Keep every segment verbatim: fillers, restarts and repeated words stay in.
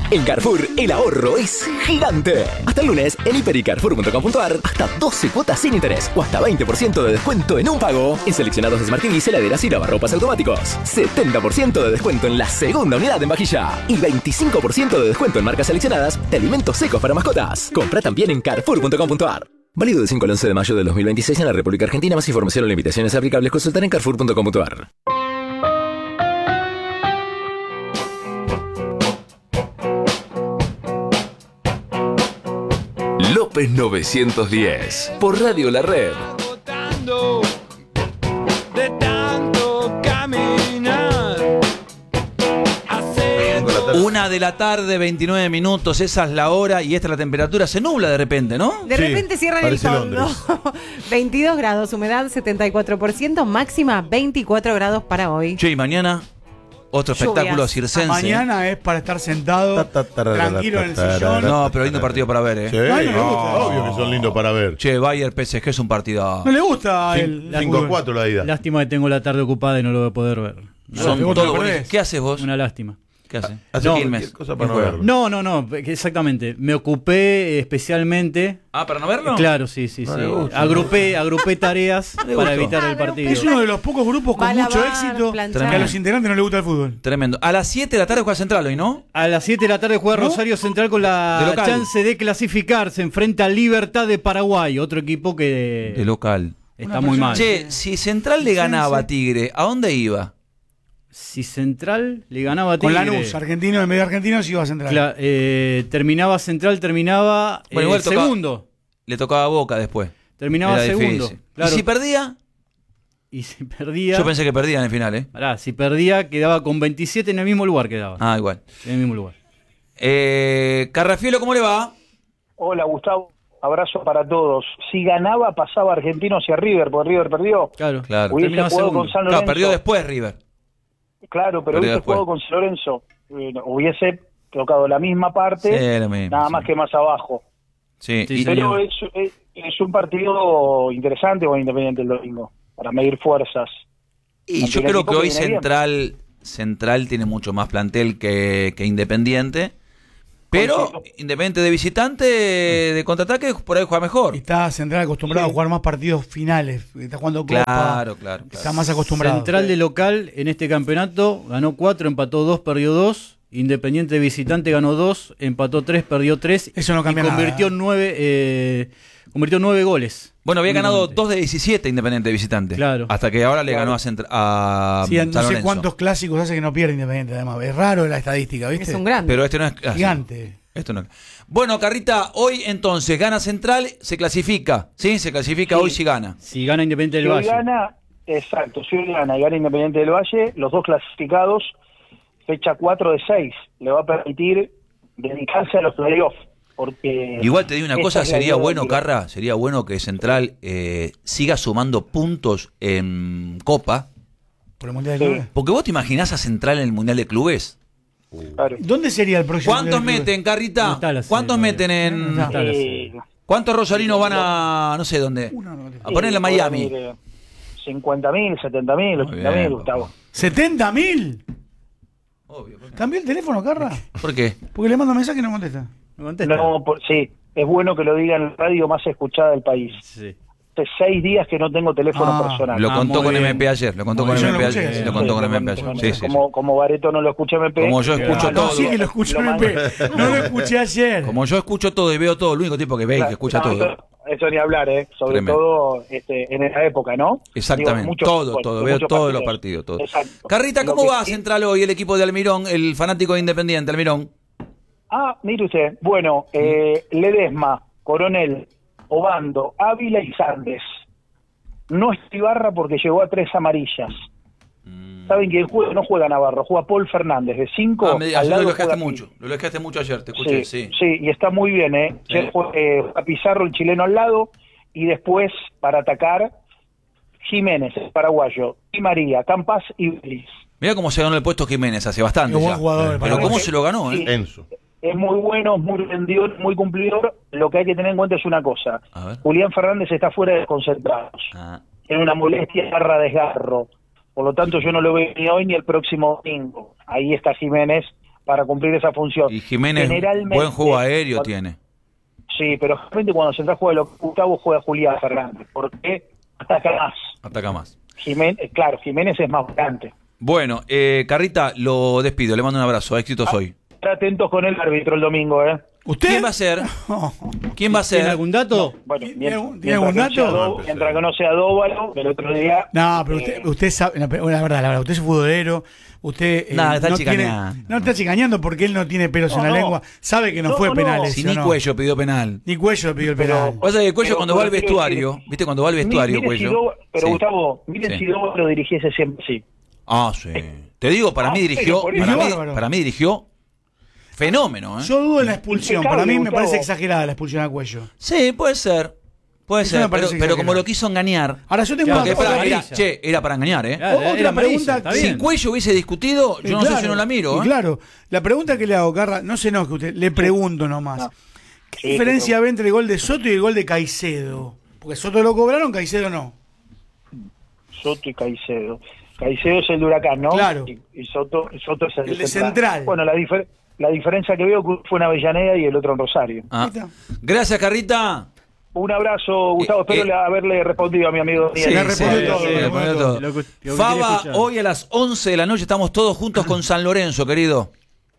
En Carrefour, el ahorro es gigante. Hasta el lunes, en hiper y carrefour punto com punto ar, hasta doce cuotas sin interés o hasta veinte por ciento de descuento en un pago en seleccionados Smart T Vs, heladeras y lavarropas automáticos. setenta por ciento de descuento en la segunda unidad en vajilla y veinticinco por ciento de descuento en marcas seleccionadas de alimentos secos para mascotas. Compra también en carrefour punto com punto ar. Válido del cinco al once de mayo de dos mil veintiséis en la República Argentina. Más información o limitaciones aplicables consultar en carrefour punto com punto ar. López novecientos diez, por Radio La Red. Una de la tarde, veintinueve minutos, esa es la hora y esta es la temperatura. Se nubla de repente, ¿no? De Sí, repente cierran el parece fondo. veintidós grados, humedad setenta y cuatro por ciento, máxima veinticuatro grados para hoy. Che, y mañana otro espectáculo Lluvias. circense. Mañana es para estar sentado, Ta, ta, tarara, tranquilo en el tarara, sillón. No, pero lindo partido para ver, Sí, ¿eh? Ay, no me gusta. obvio que son lindos para ver. Che, Bayern P S G es un partido. No le gusta el cinco a cuatro la ida. Lástima que tengo la tarde ocupada y no lo voy a poder ver. Son No, todos no, bonitos. no, ¿Qué haces vos? Una lástima. ¿Qué haces? Hace No, cualquier Quilmes. cosa para no Juega. verlo. No, no, no, exactamente. Me ocupé especialmente. Ah, ¿para no verlo? Claro, sí, sí, No sí. le gusta. Agrupé, agrupé tareas le para gustó. evitar Ah, el partido. Es uno de los pocos grupos con Va a mucho lavar, éxito planchar. que a los integrantes no les gusta el fútbol. Tremendo. A las siete de la tarde juega Central hoy, ¿no? A las siete de la tarde juega ¿No? Rosario Central con De la local. chance de clasificarse. Enfrenta a Libertad de Paraguay, otro equipo que De local. está Una muy persona- mal. Che, si Central le ganaba a Tigre, ¿a dónde iba? Si Central le ganaba a Con Tigre, Lanús, argentino en medio argentino, sí iba a central. cla- eh, terminaba Central, terminaba Bueno, eh, igual tocaba- segundo. Le tocaba a Boca después. Terminaba Era segundo. difícil. Claro. ¿Y si perdía? Y si perdía. Yo pensé que perdía en el final, ¿eh? Pará, si perdía, quedaba con veintisiete en el mismo lugar. Quedaba. Ah, igual. En el mismo lugar. Eh, Carrafielo, ¿cómo le va? Hola Gustavo, abrazo para todos. Si ganaba pasaba Argentino hacia River, porque River perdió. Claro. Claro. Hubiese terminaba jugado segundo. con San Claro, Lorenzo. perdió después River. Claro, pero Perdió hubiese después. jugado con San Lorenzo. Eh, hubiese tocado la misma parte, Sí, lo mismo, nada sí. más que más abajo. Sí. Sí, y- sí. Pero señor. es, es, es un partido interesante con Independiente el domingo, para medir fuerzas. Y Ante yo un creo equipo que que hoy viene bien. Central Central tiene mucho más plantel que, que Independiente. Pero Coincido. Independiente de visitante, de contraataque, por ahí juega mejor. Y está Central acostumbrado Sí. a jugar más partidos finales. Está jugando Copa. Claro, claro, Está claro. más acostumbrado. Central de local en este campeonato ganó cuatro, empató dos, perdió dos. Independiente de visitante ganó dos, empató tres, perdió tres. Eso no cambia y convirtió nada. nueve, eh, convirtió nueve goles. Bueno, había ganado Únicamente. dos de diecisiete Independiente de visitante. Claro. Hasta que ahora le ganó a, Centra- a Sí, San no sé Lorenzo. cuántos clásicos hace que no pierde Independiente, además. Es raro la estadística, ¿viste? Es un grande. Pero este no es ah, sí. Gigante. Esto no. Bueno, Carrita, hoy entonces gana Central, se clasifica. ¿Sí? Se clasifica Sí. hoy si gana. Si gana Independiente Si del hoy Valle. gana, exacto, si hoy gana y gana Independiente del Valle, los dos clasificados, fecha cuatro de seis, le va a permitir dedicarse a los playoffs. Porque Igual te digo una esa cosa, es la sería idea bueno, del- Carra, sería bueno que Central eh, siga sumando puntos en Copa. Por el Mundial Sí. de Clubes. Porque vos te imaginás a Central en el Mundial de Clubes. Claro. ¿Dónde sería el próximo ¿Cuántos Mundial de Clubes? meten, Carrita? No está la ¿Cuántos serie meten todavía. en...? No está la Eh, serie. ¿Cuántos rosarinos van a... no sé dónde? Uno, no, A ponerle a Miami. cincuenta mil, setenta mil, Muy ochenta bien, mil, Gustavo. ¿setenta mil? Obvio. ¿por qué? ¿Cambió el teléfono, Carra? ¿Por qué? Porque le mando mensaje y no contesta. ¿Me contesta? No, por- sí, es bueno que lo diga en la radio más escuchada del país. Sí. Hace seis días que no tengo teléfono Ah. personal. Lo Ah, contó muy con bien. M P ayer. Lo contó Muy con bien. M P Yo no lo ayer. escuché. Lo contó con Sí, M P ayer. Sí, sí, sí. como, como Bareto no lo escucha M P. Como yo eh, escucho Ah, todo. no, sí que lo escucho en Lo M P. No lo escuché ayer. Como yo escucho todo y veo todo, el único tipo que ve y que escucha No, todo. Eso, eso ni hablar, ¿eh? Sobre Tremendo. todo este, en esa época, ¿no? Exactamente, Digo, mucho todo, fútbol, todo, de veo muchos todos los partidos, todo. Exacto. Carrita, Lo ¿cómo que va sí- Central hoy el equipo de Almirón, el fanático de Independiente, Almirón? Ah, mire usted. Bueno, eh, Ledesma, Coronel, Obando, Ávila y Sández. No es Ibarra porque llegó a tres amarillas. ¿Saben quién juega? No juega Navarro, juega Paul Fernández, de cinco. Ah, me, al ayer lo lado elogiaste juega mucho, lo elogiaste mucho ayer, te Sí, escuché, sí, sí. y está muy bien, ¿eh? Sí. Ya juega, eh, juega Pizarro, el chileno al lado, y después, para atacar, Jiménez, el paraguayo, y María, Campas y Vélez. Mirá cómo se ganó el puesto Jiménez hace bastante Qué buen ya. jugador, Pero Paraguay. cómo se lo ganó, Sí. ¿eh? Enzo. Es muy bueno, muy rendidor, muy cumplidor. Lo que hay que tener en cuenta es una cosa. A ver. Julián Fernández está fuera de concentrados. Ah, Tiene una molestia barra desgarro. Por lo tanto, yo no lo veo ni hoy ni el próximo domingo. Ahí está Jiménez para cumplir esa función. Y Jiménez, Generalmente, buen juego aéreo cuando, tiene. Sí, pero generalmente cuando Central juega, Gustavo juega Julián Fernández, porque ataca más. Ataca más. Jiménez, claro, Jiménez es más volante. Bueno, eh, Carrita, lo despido, le mando un abrazo, éxitos Ah, hoy. Estar atentos con el árbitro el domingo, ¿eh? ¿Usted? ¿Quién va a ser? ¿Quién va a ser? ¿Tiene algún dato? Bueno, ¿Tiene mientras, algún- tiene algún mientras que no sea dato? Dó- mientras que no sea Dóvalo, el otro día... No, pero eh, usted, usted sabe, no, pero la verdad, la verdad, usted es futbolero, usted eh, No, está no, chicaneando. tiene, no está chicañando porque él no tiene pelos No, en la no. lengua, sabe que no, No, fue no, penales. Si ¿sí o ni no? Cuello pidió penal. Ni Cuello pidió el Pero- penal. Pasa que Cuello Pero- cuando va al pero quiero vestuario, decir- ¿viste? Cuando va al vestuario, mire si Cuello. Dó- pero Sí. Gustavo, miren Sí. si Dóvalo dirigiese siempre así. Ah, sí. Te digo, para Ah, mí dirigió, pero por para eso- mí, bárbaro. para mí dirigió fenómeno, ¿eh? Yo dudo en la expulsión, Impecable, para mí me Gustavo. parece exagerada la expulsión a Cuello. Sí, puede ser. Puede Eso ser, me pero, parece pero exagerado. como lo quiso engañar. Ahora yo tengo Claro, Porque una para- amarilla. era, che, era para engañar, ¿eh? Claro, Otra era amarilla, pregunta, está Si bien. Cuello hubiese discutido, yo Y no sé claro, si no la miro, y ¿eh? claro, la pregunta que le hago, Carra, no se enoje usted, le pregunto nomás. No. ¿Qué Sí, diferencia pero- ve entre el gol de Soto y el gol de Caicedo? Porque Soto lo cobraron, Caicedo no. Soto y Caicedo. Caicedo es el de Huracán, ¿no? Claro. Y, y Soto, Soto es el, El de Central. Bueno, la, difer- la diferencia que veo fue en Avellaneda y el otro en Rosario. Ah. Ahí está. Gracias, Carrita. Un abrazo, Gustavo. Eh, Espero eh, le- haberle respondido a mi amigo Sí, Daniel. Le respondió sí, todo, sí, le le respondió respondió todo. todo. Lo que- lo que quería Faba, escuchar. hoy a las once de la noche estamos todos juntos con San Lorenzo, querido.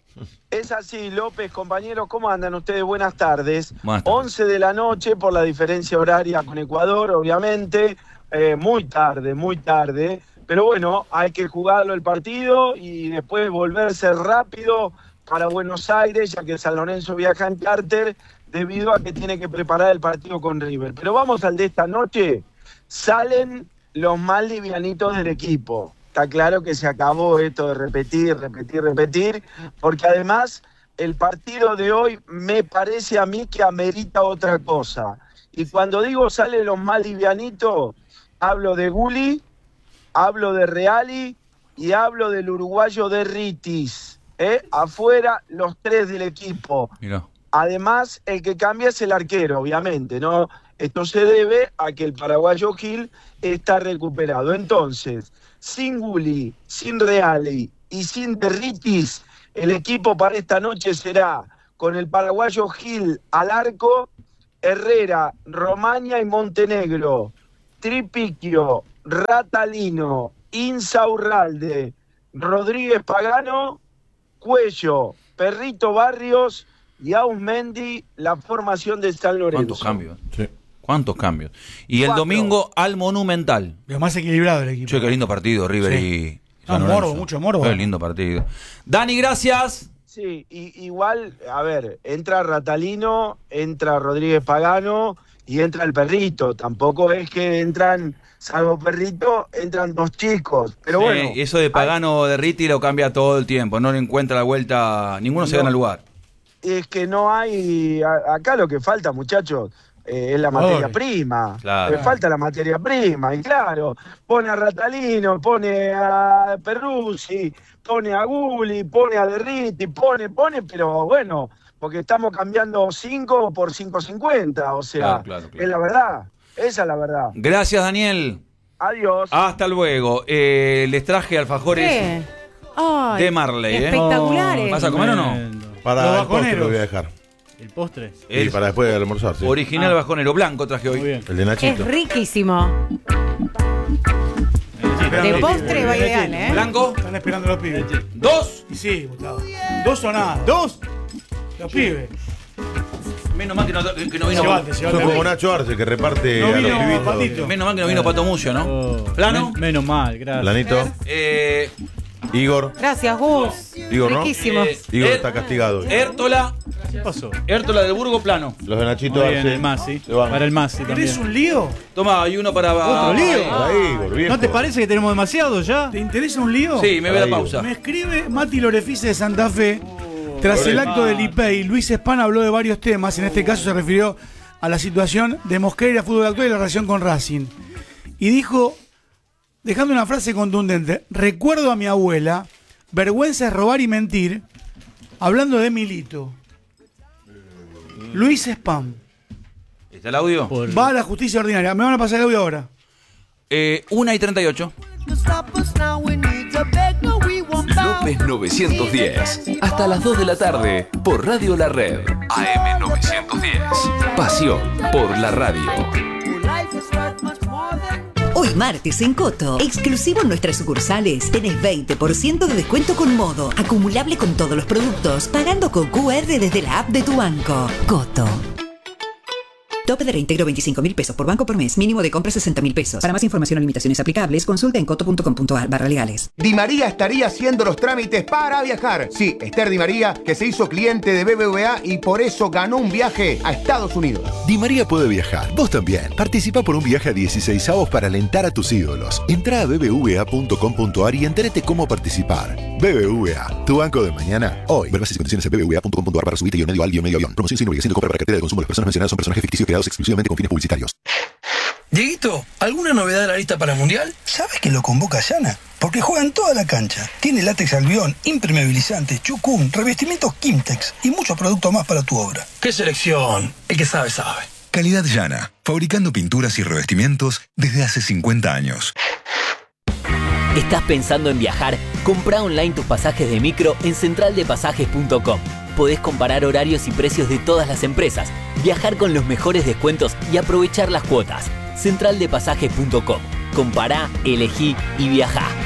Es así, López, compañeros, ¿cómo andan ustedes? Buenas tardes. Buenas tardes. once de la noche por la diferencia horaria con Ecuador, obviamente. Eh, muy tarde, muy tarde. Pero bueno, hay que jugarlo el partido y después volverse rápido para Buenos Aires, ya que San Lorenzo viaja en charter, debido a que tiene que preparar el partido con River. Pero vamos al de esta noche. Salen los más livianitos del equipo. Está claro que se acabó esto de repetir, repetir, repetir, porque además el partido de hoy me parece a mí que amerita otra cosa. Y cuando digo salen los más livianitos, hablo de Gulli, hablo de Reali y hablo del uruguayo de Ritis. ¿eh? Afuera los tres del equipo. Mirá. Además, el que cambia es el arquero, obviamente, ¿no? Esto se debe a que el paraguayo Gil está recuperado. Entonces, sin Gulli, sin Reali y sin Derritis, el equipo para esta noche será con el paraguayo Gil al arco, Herrera, Romaña y Montenegro, Tripiquio, Ratalino, Insaurralde, Rodríguez Pagano, Cuello, Perrito Barrios y Ausmendi, la formación de San Lorenzo. ¿Cuántos cambios? Sí. ¿Cuántos cambios? Y el Cuatro. domingo al Monumental. Lo más equilibrado el equipo. Che, qué lindo partido, River Sí. y Ah, San morbo, Lorenzo. mucho morbo. Qué lindo partido. Dani, gracias. Sí, y, igual, a ver, entra Ratalino, entra Rodríguez Pagano y entra el Perrito. Tampoco es que entran, salvo Perrito, entran dos chicos. Pero Sí, bueno. eso de Pagano de Ritti lo cambia todo el tiempo. No le encuentra la vuelta. Ninguno se No. gana el lugar. Es que no hay. a- acá lo que falta, muchachos, eh, es la materia Pobre. prima. Claro. Eh, falta la materia prima. Y claro, pone a Ratalino, pone a Perruzzi, pone a Gulli, pone a Derriti, pone, pone, pero bueno, porque estamos cambiando cinco por cinco cincuenta. O sea, Claro, claro, claro. es la verdad. Esa es la verdad. Gracias, Daniel. Adiós. Hasta luego. Eh, les traje alfajores ¿Qué? Ay, de Marley, ¿eh? espectaculares. ¿Vas a comer o no? Tremendo. Para Los el postre bajoneros. lo voy a dejar. ¿El postre? Y El para después de almorzar, sí. original Ah. bajonero blanco traje hoy. Muy bien. El de Es Nachito. riquísimo. De postre va ideal, ¿eh? Blanco, Están esperando los pibes. dos. Y sí, Gustavo. Dos o nada. Dos. Los pibes. Menos mal que no, que no vino. Llevate, llevate. Son como Nacho Arce que reparte No a los vino pibitos. Patito. Menos mal que no vino Pato Mucio, ¿no? Oh, Plano. men- menos mal, gracias. Lanito, Eh, Igor. Gracias, Gus. Igor, ¿no? Riquísimo. eh, Igor Er- está castigado. Hértola, ¿Qué pasó? Hértola del Burgo, plano. Los de Nachito Muy bien, Arce. el Masi. se van. Para el Masi ¿Tenés también. un lío? Toma, hay uno para. ¿Otro lío? Para Igor, viejo. ¿No te parece que tenemos demasiado ya? ¿Te interesa un lío? Sí, me ve la Ahí, pausa. Me escribe Mati Lorefice de Santa Fe. Tras el acto del I P E I, Luis Espán habló de varios temas. En este caso se refirió a la situación de Mosquera, fútbol actual y la relación con Racing. Y dijo, dejando una frase contundente, recuerdo a mi abuela, vergüenza es robar y mentir, hablando de Milito. Luis Espán. ¿Está el audio? Por- Va a la justicia ordinaria. Me van a pasar el audio ahora. Eh, una y treinta y ocho. López novecientos diez. Hasta las dos de la tarde por Radio La Red. A M novecientos diez. Pasión por la radio. Hoy martes en Coto, exclusivo en nuestras sucursales, tenés veinte por ciento de descuento con Modo, acumulable con todos los productos, pagando con Q R desde la app de tu banco. Coto. Tope de reintegro veinticinco mil pesos por banco por mes, mínimo de compra sesenta mil pesos. Para más información o limitaciones aplicables, consulta en coto punto com punto a r barra legales. Di María estaría haciendo los trámites para viajar. Sí, Esther Di María, que se hizo cliente de B B V A y por eso ganó un viaje a Estados Unidos. Di María puede viajar. Vos también. Participa por un viaje a dieciseisavos para alentar a tus ídolos. Entrá a b b v a punto com punto a r y entérate cómo participar. B B V A, tu banco de mañana, hoy. Ver bases y condiciones en b b v a punto com punto a r para subirte y medio al guión medio avión. Promoción sin obligación de compra para cartera de consumo. Las personas mencionadas son personajes ficticios creados exclusivamente con fines publicitarios. Dieguito, ¿alguna novedad de la lista para el Mundial? ¿Sabes que lo convoca Yana? Porque juega en toda la cancha. Tiene látex albión, impermeabilizantes, chucún, revestimientos Kimtex y muchos productos más para tu obra. ¡Qué selección! El que sabe, sabe. Calidad Yana, fabricando pinturas y revestimientos desde hace cincuenta años. ¿Estás pensando en viajar? Comprá online tus pasajes de micro en central de pasajes punto com. Podés comparar horarios y precios de todas las empresas, viajar con los mejores descuentos y aprovechar las cuotas. central de pasajes punto com. Compará, elegí y viajá.